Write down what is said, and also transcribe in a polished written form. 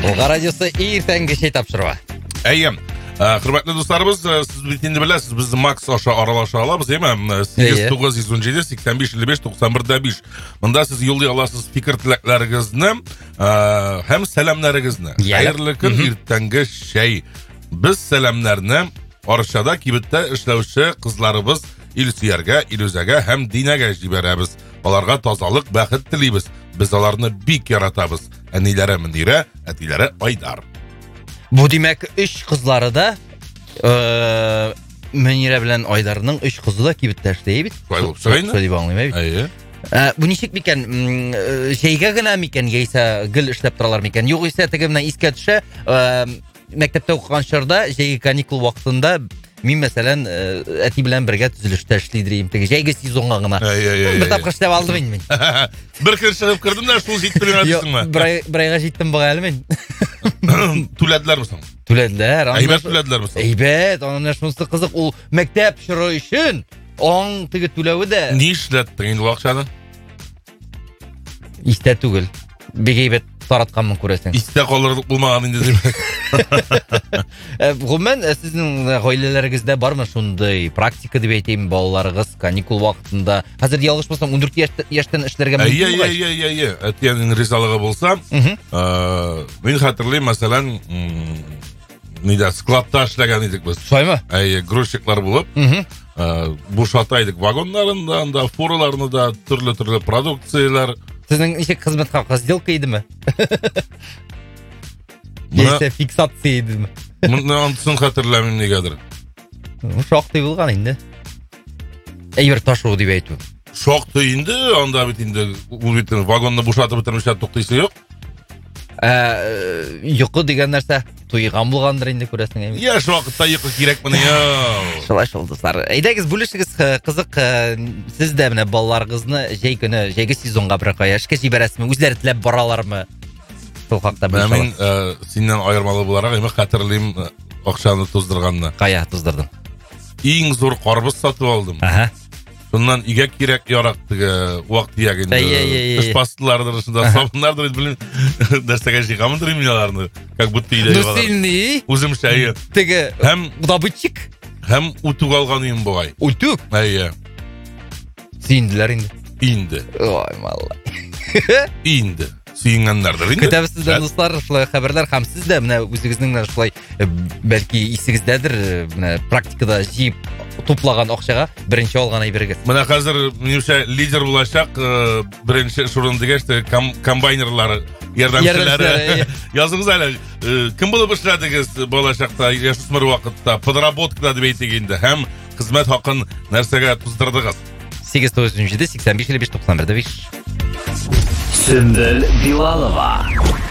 Бұлға радиосы ертеңгі шей тапшыруы. Әйем, құрметті достарымыз, сіз бітенді білесіз, бізді Макс аша аралаша алабыз, 8-9-17-85-55-91-5. Мұнда сіз елдей аласыз фикір тіләкләрігізні, әм сәлемләрігізні. Қайырлы күн ертеңгі шей. Біз сәлемләрні арышада кибітті ішләуші қызларыбыз Илсуярға, Илюзәгә һәм Динәгә жибәрәбіз. Аларға тазалық, бәхет тілейбіз. Біз аларны бик яратабыз. Әниләре Мөнирә, әтиләре Айдар. Бу демәк, 3 кызлары да Мөнирә белән Айдарның 3 кызы да кибеттә эшләй бит. Бу ничек микән? Шәйгә генә микән яисә гел эшләп торалар микән? Югыйсә теге менә искә төшә, мәктәптә укыган чорда җәйге каникул вакытында мин мәсәлән әти белән бергә төзелештә эшлидем. Теге җәйге сезонга гына. Бер тапкыр эшләп алдым инде мин. Бер көн чыгып кырдым да шул җитте беләсеңме? Бер айга җиттем бу әле мин. Түләделәрме соң? Түләделәр. Әйбәт түләделәрме соң? Әйбәт, аның шунысы кызык, ул мәктәп чоры өчен аң теге түләве дә. Ни эшләттең инде акчаны? Истә түгел. Бик әйбәт таратканмын күрәсең. Истә калырлык булмаган инде димәк. Гомумән, сезнең гаиләләрегездә бармы шундый практика дип әйтәм, балаларыгыз каникул вакытында? Хәзер ялгыш булсам 14 яшьтән эшләргә мөмкин була. Әтиянең ризалыгы булса, мин хәтерлим, мәсәлән, нидә складта эшләгән идек без. Шулаймы? Грузчиклар булып, бушатайдык вагоннарында, анда фураларны да, төрле продукциялар. Сезнең ничек хезмәт хакы сделка идеме? Яисә фиксация идеме? Моны антысын хәтерләмим нигәдер. Шактый булган инде. Әйбер ташу дип әйтү. Шактый инде, анда бит инде ул бит вагонны бушатып бетермичә туктыйсы юк. Йокы дигән нәрсә туйган булгандыр инде күрәсең. Яш вакытта йокы кирәкме я? Шулай шул дуслар. Әйдәгез бүлешегез, кызык, сез дә менә балаларыгызны җәй көне, җәйге сезонга бер кая эшкә җибәрәсезме? Үзләре теләп баралармы? Шул хакта беләм. Мин синнән аермалы буларак, әмма хәтерлим акчаны туздырганны. Кая туздырдың? Иң зур карбыз сатып алдым. Шуннан игә кирәк ярак теге вакыт ягында. Эш пастылардыр, шунда сабыннардыр, белмим. Нәрсәгә җыйганмындыр миналарны. Как будто идә ягар. Нусилни. Үзем шәйе. Теге һәм добытчик. Һәм утук алган юм бугай. Утук? Сөйнделәр инде. Инде. Ой, маллай. Инде. Сөйнгәннәрдер инде. Көтәбез сездән дуслар, шулай хәбәрләр һәм сез дә менә үзегезнең шулай бәлки исегездәдер, менә практикада җыеп туплаган акчага беренче алган әйбергез. Менә хәзер минемчә лидер булачак беренче шурын дигәч комбайнерлар ярдәмчеләре. Языгыз әле, кем булып эшләдегез балачакта, яшүсмер вакытта, подработкада дип әйтик инде, һәм хезмәт хакын нәрсәгә туздырдыгыз? 897-85-55-91-5. Sümbül Bilalova.